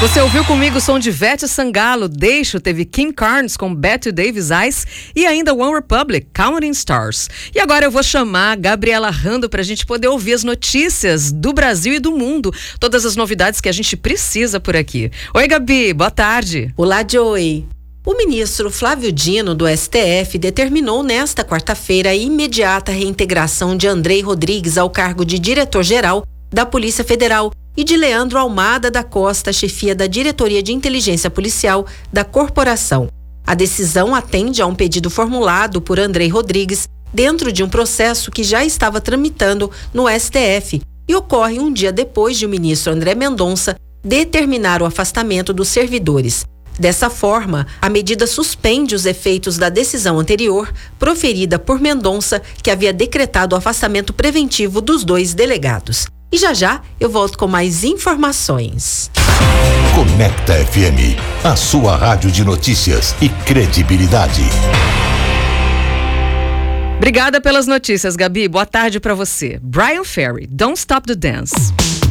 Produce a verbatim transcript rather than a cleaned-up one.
Você ouviu comigo o som de Vete Sangalo, Deixo, teve Kim Carnes com Betty Davis Eyes e ainda One Republic, Counting Stars. E agora eu vou chamar a Gabriela Rando pra gente poder ouvir as notícias do Brasil e do mundo, todas as novidades que a gente precisa por aqui. Oi, Gabi, boa tarde. Olá, Joey. O ministro Flávio Dino, do S T F, determinou nesta quarta-feira a imediata reintegração de Andrei Rodrigues ao cargo de diretor-geral da Polícia Federal e de Leandro Almada da Costa, chefia da Diretoria de Inteligência Policial da corporação. A decisão atende a um pedido formulado por Andrei Rodrigues dentro de um processo que já estava tramitando no S T F e ocorre um dia depois de o ministro André Mendonça determinar o afastamento dos servidores. Dessa forma, a medida suspende os efeitos da decisão anterior, proferida por Mendonça, que havia decretado o afastamento preventivo dos dois delegados. E já já eu volto com mais informações. Conecta F M, a sua rádio de notícias e credibilidade. Obrigada pelas notícias, Gabi. Boa tarde pra você. Brian Ferry, Don't Stop the Dance.